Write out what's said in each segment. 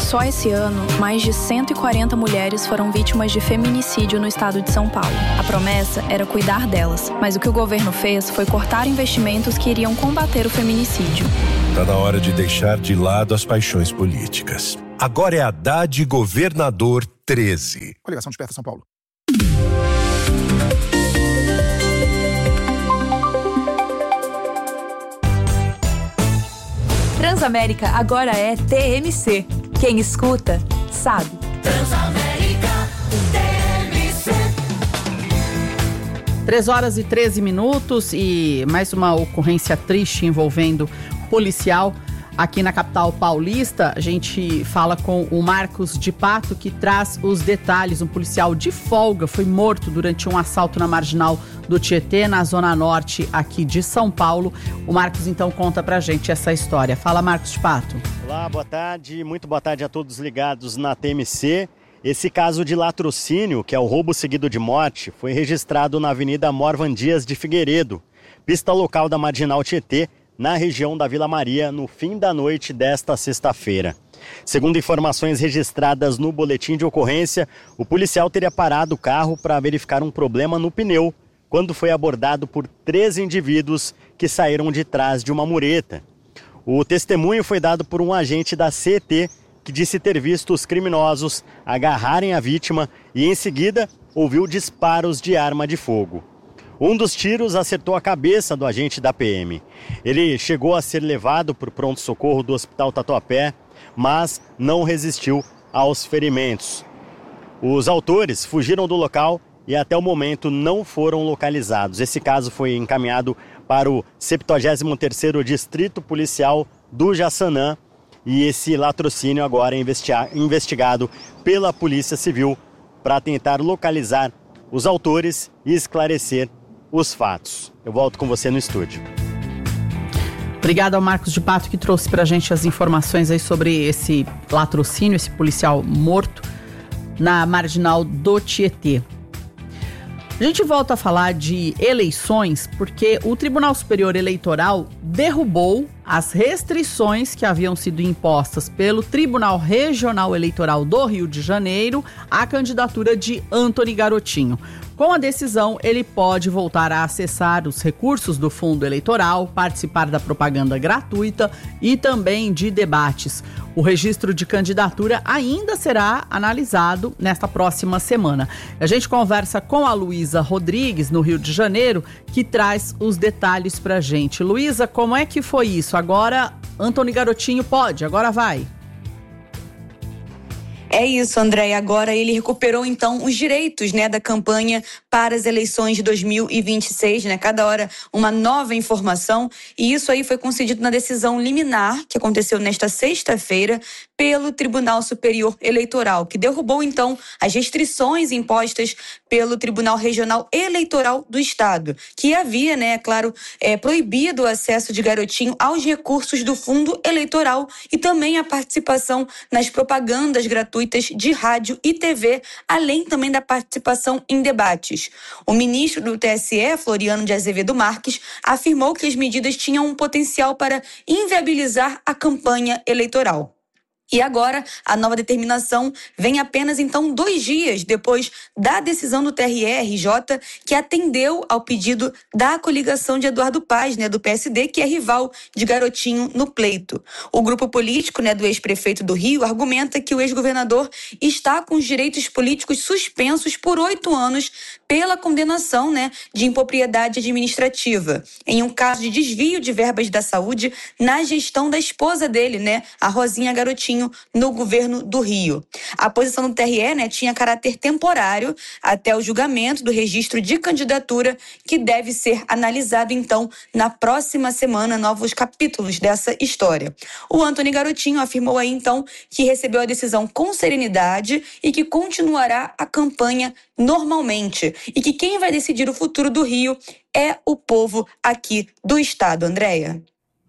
Só esse ano, mais de 140 mulheres foram vítimas de feminicídio no estado de São Paulo. A promessa era cuidar delas, mas o que o governo fez foi cortar investimentos que iriam combater o feminicídio. Está na hora de deixar de lado as paixões políticas. Agora é Haddad Governador 13. Coligação Desperta São Paulo. Transamérica agora é TMC. Quem escuta, sabe. Transamérica, TMC. 3h13 e mais uma ocorrência triste envolvendo policial aqui na capital paulista. A gente fala com o Marcos de Pato, que traz os detalhes. Um policial de folga foi morto durante um assalto na Marginal do Tietê, na zona norte aqui de São Paulo. O Marcos então conta pra gente essa história. Fala, Marcos de Pato. Olá, boa tarde, muito boa tarde a todos ligados na TMC. Esse caso de latrocínio, que é o roubo seguido de morte, foi registrado na Avenida Morvan Dias de Figueiredo, pista local da Marginal Tietê, na região da Vila Maria, no fim da noite desta sexta-feira. Segundo informações registradas no boletim de ocorrência, o policial teria parado o carro para verificar um problema no pneu, quando foi abordado por 3 indivíduos que saíram de trás de uma mureta. O testemunho foi dado por um agente da CET, que disse ter visto os criminosos agarrarem a vítima e, em seguida, ouviu disparos de arma de fogo. Um dos tiros acertou a cabeça do agente da PM. Ele chegou a ser levado para o pronto-socorro do Hospital Tatuapé, mas não resistiu aos ferimentos. Os autores fugiram do local e até o momento não foram localizados. Esse caso foi encaminhado para o 73º Distrito Policial do Jaçanã e esse latrocínio agora é investigado pela Polícia Civil para tentar localizar os autores e esclarecer os fatos. Eu volto com você no estúdio. Obrigada ao Marcos de Pato, que trouxe pra gente as informações aí sobre esse latrocínio, esse policial morto na Marginal do Tietê. A gente volta a falar de eleições porque o Tribunal Superior Eleitoral derrubou as restrições que haviam sido impostas pelo Tribunal Regional Eleitoral do Rio de Janeiro à candidatura de Antony Garotinho. Com a decisão, ele pode voltar a acessar os recursos do fundo eleitoral, participar da propaganda gratuita e também de debates. O registro de candidatura ainda será analisado nesta próxima semana. A gente conversa com a Luísa Rodrigues, no Rio de Janeiro, que traz os detalhes pra gente. Luísa, como é que foi isso? Agora, Antony Garotinho pode, agora vai. É isso, André. Agora ele recuperou, então, os direitos, da campanha para as eleições de 2026, Cada hora uma nova informação. E isso aí foi concedido na decisão liminar, que aconteceu nesta sexta-feira, pelo Tribunal Superior Eleitoral, que derrubou, então, as restrições impostas pelo Tribunal Regional Eleitoral do Estado, que havia, proibido o acesso de Garotinho aos recursos do fundo eleitoral e também a participação nas propagandas gratuitas de rádio e TV, além também da participação em debates. O ministro do TSE, Floriano de Azevedo Marques, afirmou que as medidas tinham um potencial para inviabilizar a campanha eleitoral. E agora, a nova determinação vem apenas, então, 2 dias depois da decisão do TRE-RJ, que atendeu ao pedido da coligação de Eduardo Paz, do PSD, que é rival de Garotinho no pleito. O grupo político, do ex-prefeito do Rio, argumenta que o ex-governador está com os direitos políticos suspensos por 8 anos pela condenação, de impropriedade administrativa, em um caso de desvio de verbas da saúde na gestão da esposa dele, a Rosinha Garotinho, no governo do Rio. A posição do TRE, tinha caráter temporário até o julgamento do registro de candidatura, que deve ser analisado, então, na próxima semana, novos capítulos dessa história. O Antony Garotinho afirmou aí, então, que recebeu a decisão com serenidade e que continuará a campanha normalmente e que quem vai decidir o futuro do Rio é o povo aqui do estado, Andréia.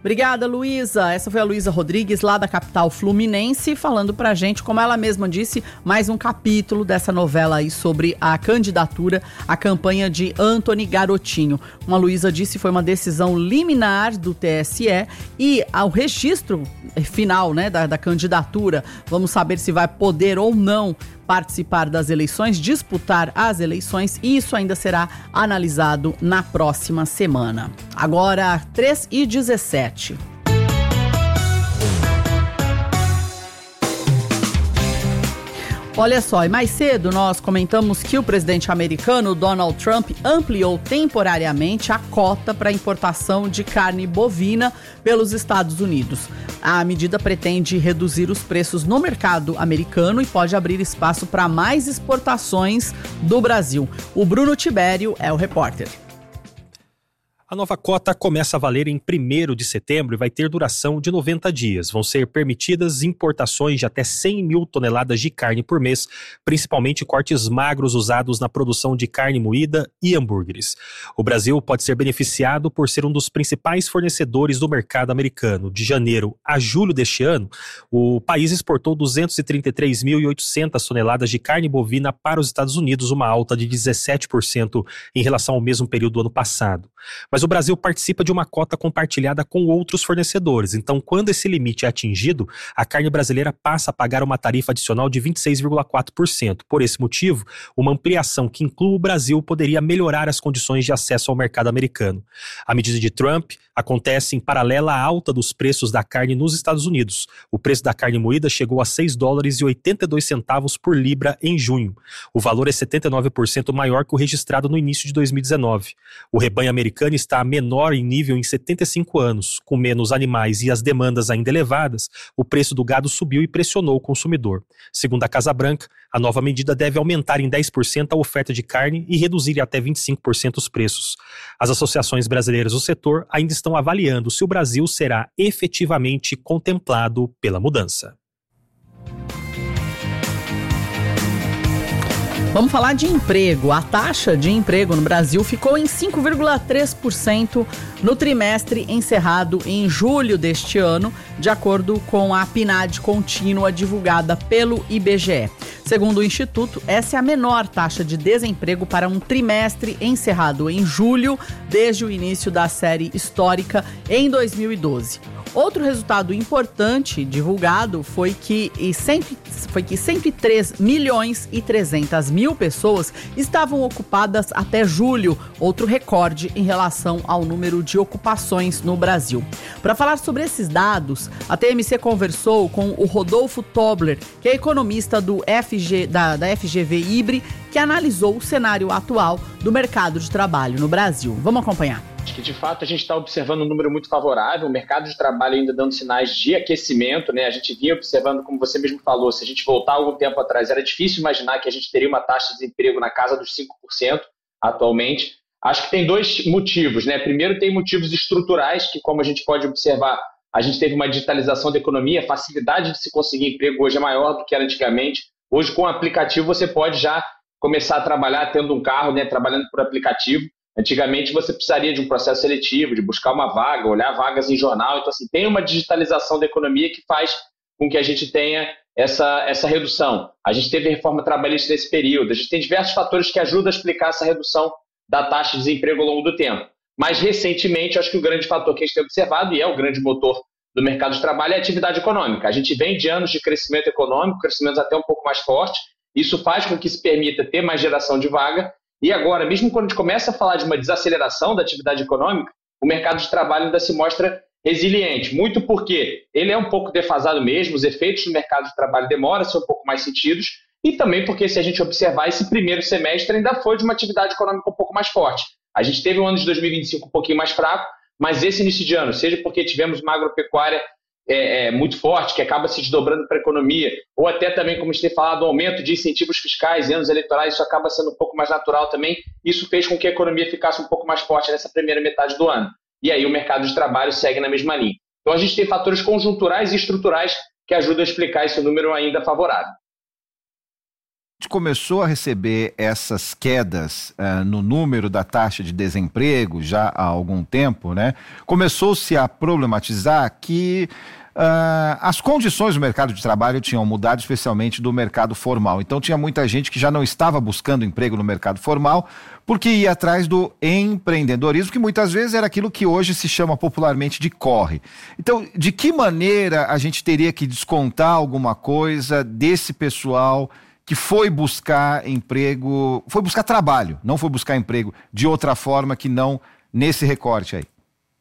Obrigada, Luísa. Essa foi a Luísa Rodrigues, lá da capital fluminense, falando pra gente, como ela mesma disse, mais um capítulo dessa novela aí sobre a candidatura, a campanha de Antony Garotinho. Como a Luísa disse, foi uma decisão liminar do TSE e ao registro final, né, da candidatura, vamos saber se vai poder ou não participar das eleições, disputar as eleições, e isso ainda será analisado na próxima semana. Agora, 3h17. Olha só, e mais cedo nós comentamos que o presidente americano Donald Trump ampliou temporariamente a cota para importação de carne bovina pelos Estados Unidos. A medida pretende reduzir os preços no mercado americano e pode abrir espaço para mais exportações do Brasil. O Bruno Tibério é o repórter. A nova cota começa a valer em 1º de setembro e vai ter duração de 90 dias. Vão ser permitidas importações de até 100 mil toneladas de carne por mês, principalmente cortes magros usados na produção de carne moída e hambúrgueres. O Brasil pode ser beneficiado por ser um dos principais fornecedores do mercado americano. De janeiro a julho deste ano, o país exportou 233.800 toneladas de carne bovina para os Estados Unidos, uma alta de 17% em relação ao mesmo período do ano passado. Mas o Brasil participa de uma cota compartilhada com outros fornecedores. Então, quando esse limite é atingido, a carne brasileira passa a pagar uma tarifa adicional de 26,4%. Por esse motivo, uma ampliação que inclui o Brasil poderia melhorar as condições de acesso ao mercado americano. A medida de Trump acontece em paralela à alta dos preços da carne nos Estados Unidos. O preço da carne moída chegou a $6,82 por libra em junho. O valor é 79% maior que o registrado no início de 2019. O rebanho americano está menor em nível em 75 anos. Com menos animais e as demandas ainda elevadas, o preço do gado subiu e pressionou o consumidor. Segundo a Casa Branca, a nova medida deve aumentar em 10% a oferta de carne e reduzir em até 25% os preços. As associações brasileiras do setor ainda estão avaliando se o Brasil será efetivamente contemplado pela mudança. Vamos falar de emprego. A taxa de emprego no Brasil ficou em 5,3% no trimestre encerrado em julho deste ano, de acordo com a PNAD contínua divulgada pelo IBGE. Segundo o Instituto, essa é a menor taxa de desemprego para um trimestre encerrado em julho, desde o início da série histórica em 2012. Outro resultado importante divulgado foi que 103 milhões e 300 mil pessoas estavam ocupadas até julho, outro recorde em relação ao número de ocupações no Brasil. Para falar sobre esses dados, a TMC conversou com o Rodolfo Tobler, que é economista da FGV IBRE, que analisou o cenário atual do mercado de trabalho no Brasil. Vamos acompanhar. Acho que, de fato, a gente está observando um número muito favorável, o mercado de trabalho ainda dando sinais de aquecimento, né? A gente vinha observando, como você mesmo falou, se a gente voltar algum tempo atrás, era difícil imaginar que a gente teria uma taxa de desemprego na casa dos 5% atualmente. Acho que tem dois motivos, né? Primeiro, tem motivos estruturais, que, como a gente pode observar, a gente teve uma digitalização da economia, a facilidade de se conseguir emprego hoje é maior do que era antigamente. Hoje, com o aplicativo, você pode já começar a trabalhar tendo um carro, né? Trabalhando por aplicativo. Antigamente você precisaria de um processo seletivo, de buscar uma vaga, olhar vagas em jornal. Então, assim, tem uma digitalização da economia que faz com que a gente tenha essa redução. A gente teve a reforma trabalhista nesse período. A gente tem diversos fatores que ajudam a explicar essa redução da taxa de desemprego ao longo do tempo. Mas, recentemente, acho que o grande fator que a gente tem observado, e é o grande motor do mercado de trabalho, é a atividade econômica. A gente vem de anos de crescimento econômico, crescimentos até um pouco mais fortes. Isso faz com que se permita ter mais geração de vaga. E agora, mesmo quando a gente começa a falar de uma desaceleração da atividade econômica, o mercado de trabalho ainda se mostra resiliente, muito porque ele é um pouco defasado mesmo, os efeitos do mercado de trabalho demoram a ser um pouco mais sentidos, e também porque, se a gente observar, esse primeiro semestre ainda foi de uma atividade econômica um pouco mais forte. A gente teve um ano de 2025 um pouquinho mais fraco, mas esse início de ano, seja porque tivemos uma agropecuária muito forte, que acaba se desdobrando para a economia, ou até também, como a gente tem falado, o aumento de incentivos fiscais em anos eleitorais, isso acaba sendo um pouco mais natural também. Isso fez com que a economia ficasse um pouco mais forte nessa primeira metade do ano. E aí o mercado de trabalho segue na mesma linha. Então a gente tem fatores conjunturais e estruturais que ajudam a explicar esse número ainda favorável. começou a receber essas quedas no número da taxa de desemprego já há algum tempo, né? Começou-se a problematizar que as condições do mercado de trabalho tinham mudado, especialmente do mercado formal. Então tinha muita gente que já não estava buscando emprego no mercado formal porque ia atrás do empreendedorismo, que muitas vezes era aquilo que hoje se chama popularmente de corre. Então, de que maneira a gente teria que descontar alguma coisa desse pessoal que foi buscar emprego, foi buscar trabalho, não foi buscar emprego de outra forma que não nesse recorte aí?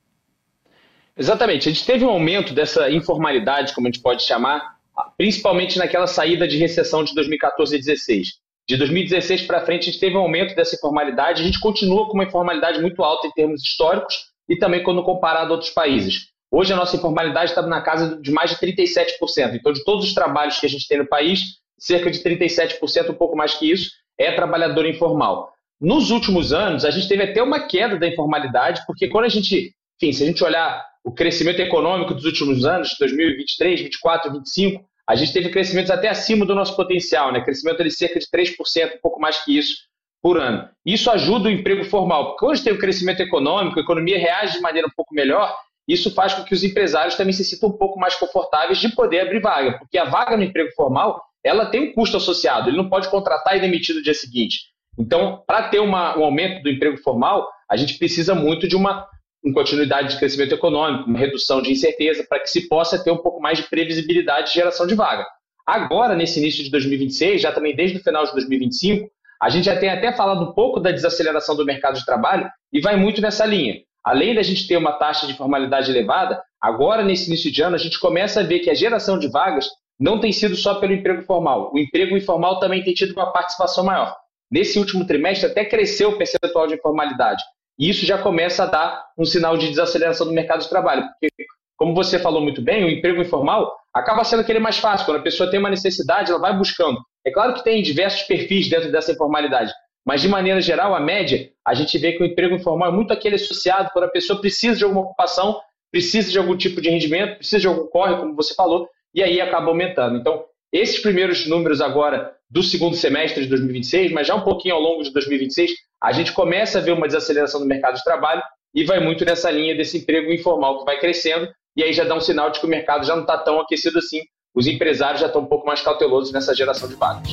Exatamente, a gente teve um aumento dessa informalidade, como a gente pode chamar, principalmente naquela saída de recessão de 2014 e 2016. De 2016 para frente, a gente teve um aumento dessa informalidade, a gente continua com uma informalidade muito alta em termos históricos e também quando comparado a outros países. Hoje a nossa informalidade está na casa de mais de 37%, então de todos os trabalhos que a gente tem no país, cerca de 37%, um pouco mais que isso, é trabalhador informal. Nos últimos anos, a gente teve até uma queda da informalidade, porque quando a gente, enfim, se a gente olhar o crescimento econômico dos últimos anos, 2023, 2024, 2025, a gente teve crescimentos até acima do nosso potencial, né? Crescimento de cerca de 3%, um pouco mais que isso, por ano. Isso ajuda o emprego formal, porque quando a gente tem um crescimento econômico, a economia reage de maneira um pouco melhor, isso faz com que os empresários também se sintam um pouco mais confortáveis de poder abrir vaga, porque a vaga no emprego formal, ela tem um custo associado, ele não pode contratar e demitir no dia seguinte. Então, para ter um aumento do emprego formal, a gente precisa muito de uma continuidade de crescimento econômico, uma redução de incerteza, para que se possa ter um pouco mais de previsibilidade de geração de vaga. Agora, nesse início de 2026, já também desde o final de 2025, a gente já tem até falado um pouco da desaceleração do mercado de trabalho e vai muito nessa linha. Além da gente ter uma taxa de informalidade elevada, agora, nesse início de ano, a gente começa a ver que a geração de vagas não tem sido só pelo emprego formal. O emprego informal também tem tido uma participação maior. Nesse último trimestre, até cresceu o percentual de informalidade. E isso já começa a dar um sinal de desaceleração do mercado de trabalho. Porque, como você falou muito bem, o emprego informal acaba sendo aquele mais fácil. Quando a pessoa tem uma necessidade, ela vai buscando. É claro que tem diversos perfis dentro dessa informalidade, mas, de maneira geral, a média, a gente vê que o emprego informal é muito aquele associado quando a pessoa precisa de alguma ocupação, precisa de algum tipo de rendimento, precisa de algum corre, como você falou, e aí acaba aumentando. Então, esses primeiros números agora do segundo semestre de 2026, mas já um pouquinho ao longo de 2026, a gente começa a ver uma desaceleração do mercado de trabalho e vai muito nessa linha desse emprego informal que vai crescendo, e aí já dá um sinal de que o mercado já não está tão aquecido assim, os empresários já estão um pouco mais cautelosos nessa geração de vagas.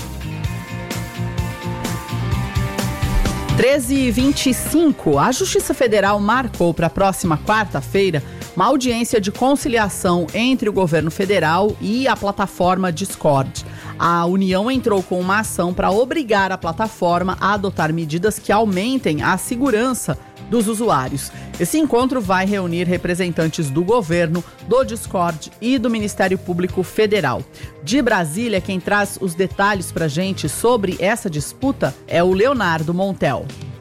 13h25, a Justiça Federal marcou para a próxima quarta-feira uma audiência de conciliação entre o governo federal e a plataforma Discord. A União entrou com uma ação para obrigar a plataforma a adotar medidas que aumentem a segurança dos usuários. Esse encontro vai reunir representantes do governo, do Discord e do Ministério Público Federal. De Brasília, quem traz os detalhes para a gente sobre essa disputa é o Leonardo Montel.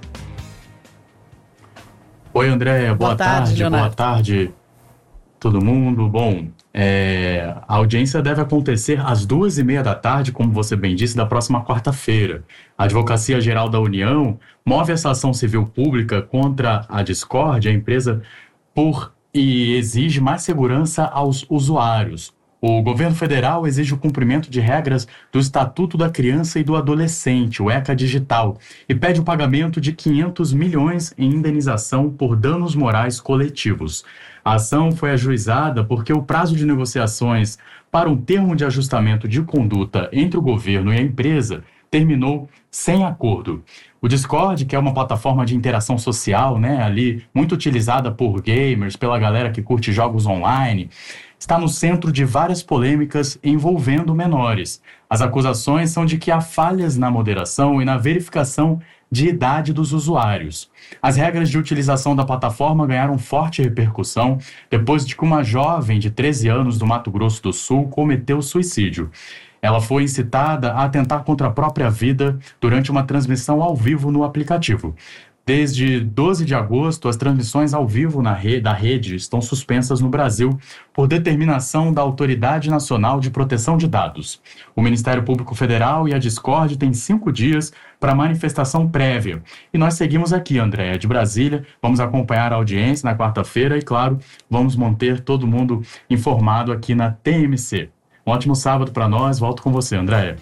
Oi, Andréia. Boa tarde. Boa tarde, todo mundo. Bom, a audiência deve acontecer às 2h30 da tarde, como você bem disse, da próxima quarta-feira. A Advocacia Geral da União move essa ação civil pública contra a Discord, a empresa, e exige mais segurança aos usuários. O governo federal exige o cumprimento de regras do Estatuto da Criança e do Adolescente, o ECA Digital, e pede o pagamento de 500 milhões em indenização por danos morais coletivos. A ação foi ajuizada porque o prazo de negociações para um termo de ajustamento de conduta entre o governo e a empresa terminou sem acordo. O Discord, que é uma plataforma de interação social, ali muito utilizada por gamers, pela galera que curte jogos online, está no centro de várias polêmicas envolvendo menores. As acusações são de que há falhas na moderação e na verificação de idade dos usuários. As regras de utilização da plataforma ganharam forte repercussão depois de que uma jovem de 13 anos do Mato Grosso do Sul cometeu suicídio. Ela foi incitada a atentar contra a própria vida durante uma transmissão ao vivo no aplicativo. Desde 12 de agosto, as transmissões ao vivo da rede estão suspensas no Brasil por determinação da Autoridade Nacional de Proteção de Dados. O Ministério Público Federal e a Discord têm 5 dias para manifestação prévia. E nós seguimos aqui, Andréia, de Brasília. Vamos acompanhar a audiência na quarta-feira e, claro, vamos manter todo mundo informado aqui na TMC. Um ótimo sábado para nós. Volto com você, Andréia.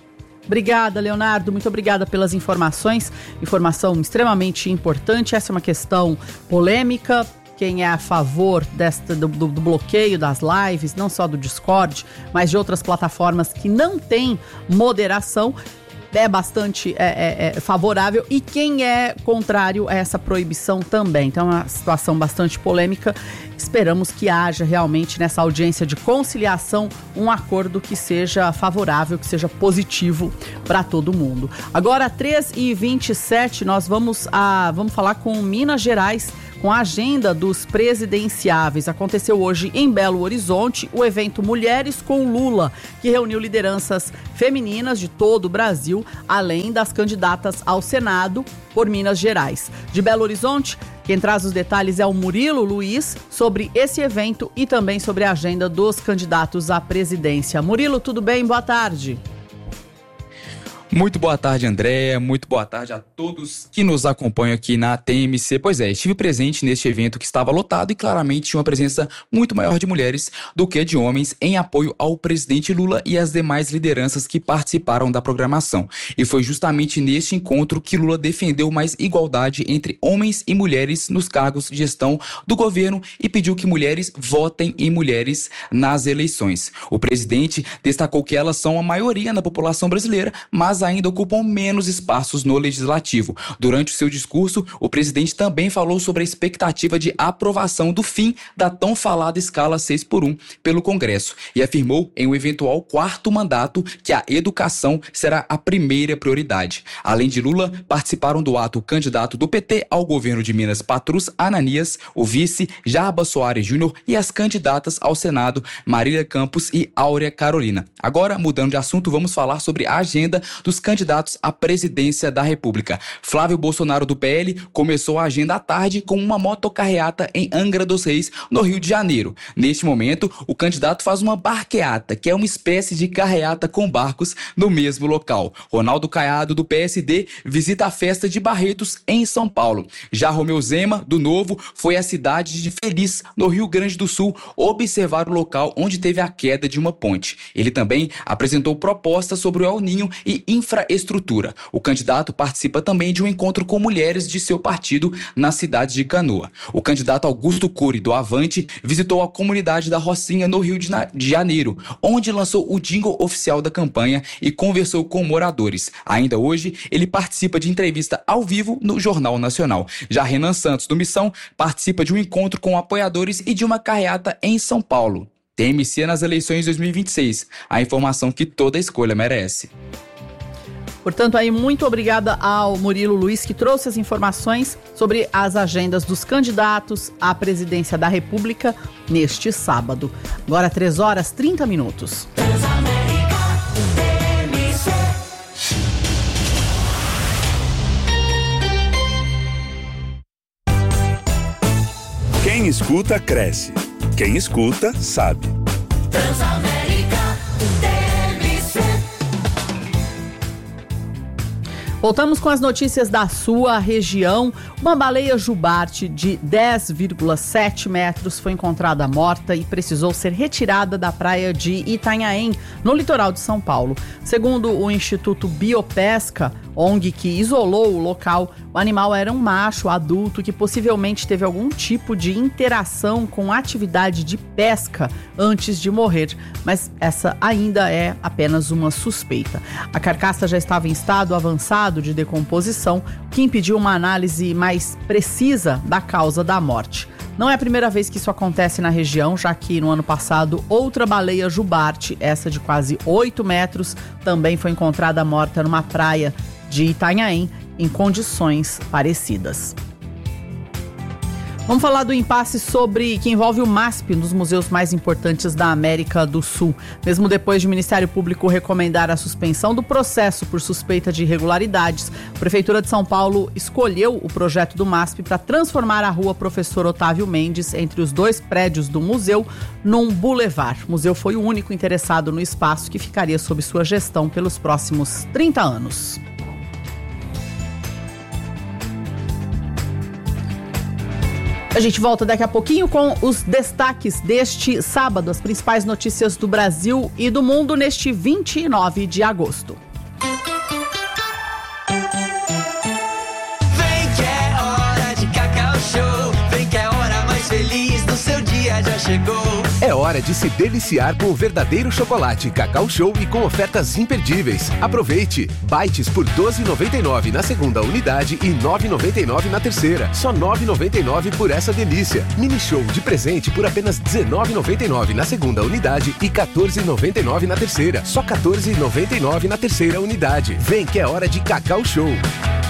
Obrigada, Leonardo. Muito obrigada pelas informações. Informação extremamente importante. Essa é uma questão polêmica. Quem é a favor do bloqueio das lives, não só do Discord, mas de outras plataformas que não têm moderação, é bastante favorável, e quem é contrário a essa proibição também. Então é uma situação bastante polêmica. Esperamos que haja realmente nessa audiência de conciliação um acordo que seja favorável, que seja positivo para todo mundo. Agora, 3h27, nós vamos falar com Minas Gerais, com a agenda dos presidenciáveis. Aconteceu hoje em Belo Horizonte o evento Mulheres com Lula, que reuniu lideranças femininas de todo o Brasil, além das candidatas ao Senado por Minas Gerais. De Belo Horizonte, quem traz os detalhes é o Murilo Luiz sobre esse evento e também sobre a agenda dos candidatos à presidência. Murilo, tudo bem? Boa tarde. Muito boa tarde, Andréa. Muito boa tarde a todos que nos acompanham aqui na TMC. Pois é, estive presente neste evento que estava lotado e claramente tinha uma presença muito maior de mulheres do que de homens em apoio ao presidente Lula e às demais lideranças que participaram da programação. E foi justamente neste encontro que Lula defendeu mais igualdade entre homens e mulheres nos cargos de gestão do governo e pediu que mulheres votem em mulheres nas eleições. O presidente destacou que elas são a maioria na população brasileira, mas ainda ocupam menos espaços no legislativo. Durante o seu discurso, o presidente também falou sobre a expectativa de aprovação do fim da tão falada escala 6x1 pelo Congresso e afirmou em um eventual quarto mandato que a educação será a primeira prioridade. Além de Lula, participaram do ato o candidato do PT ao governo de Minas, Patrus Ananias, o vice Jarbas Soares Júnior e as candidatas ao Senado, Marília Campos e Áurea Carolina. Agora, mudando de assunto, vamos falar sobre a agenda dos candidatos à presidência da República. Flávio Bolsonaro, do PL, começou a agenda à tarde com uma motocarreata em Angra dos Reis, no Rio de Janeiro. Neste momento, o candidato faz uma barqueata, que é uma espécie de carreata com barcos no mesmo local. Ronaldo Caiado, do PSD, visita a festa de Barretos, em São Paulo. Já Romeu Zema, do Novo, foi à cidade de Feliz, no Rio Grande do Sul, observar o local onde teve a queda de uma ponte. Ele também apresentou propostas sobre o El Ninho e infraestrutura. O candidato participa também de um encontro com mulheres de seu partido na cidade de Canoa. O candidato Augusto Cury, do Avante, visitou a comunidade da Rocinha, no Rio de Janeiro, onde lançou o jingle oficial da campanha e conversou com moradores. Ainda hoje, ele participa de entrevista ao vivo no Jornal Nacional. Já Renan Santos, do Missão, participa de um encontro com apoiadores e de uma carreata em São Paulo. TMC nas eleições 2026. A informação que toda escolha merece. Portanto, aí, muito obrigada ao Murilo Luiz, que trouxe as informações sobre as agendas dos candidatos à presidência da República neste sábado. Agora, 3h30. Quem escuta, cresce. Quem escuta, sabe. Voltamos com as notícias da sua região. Uma baleia jubarte de 10,7 metros foi encontrada morta e precisou ser retirada da praia de Itanhaém, no litoral de São Paulo. Segundo o Instituto Biopesca, ONG que isolou o local, o animal era um macho adulto que possivelmente teve algum tipo de interação com atividade de pesca antes de morrer, mas essa ainda é apenas uma suspeita. A carcaça já estava em estado avançado de decomposição, o que impediu uma análise mais precisa da causa da morte. Não é a primeira vez que isso acontece na região, já que no ano passado outra baleia jubarte, essa de quase 8 metros, também foi encontrada morta numa praia de Itanhaém em condições parecidas. Vamos falar do impasse que envolve o MASP, um dos museus mais importantes da América do Sul. Mesmo depois de o Ministério Público recomendar a suspensão do processo por suspeita de irregularidades, a Prefeitura de São Paulo escolheu o projeto do MASP para transformar a rua Professor Otávio Mendes, entre os dois prédios do museu, num bulevar. O museu foi o único interessado no espaço, que ficaria sob sua gestão pelos próximos 30 anos. A gente volta daqui a pouquinho com os destaques deste sábado, as principais notícias do Brasil e do mundo neste 29 de agosto. Pega já chegou. É hora de se deliciar com o verdadeiro chocolate Cacau Show e com ofertas imperdíveis. Aproveite! Bites por R$ 12,99 na segunda unidade e R$ 9,99 na terceira. Só R$ 9,99 por essa delícia. Mini Show de presente por apenas R$ 19,99 na segunda unidade e R$ 14,99 na terceira. Só R$ 14,99 na terceira unidade. Vem que é hora de Cacau Show.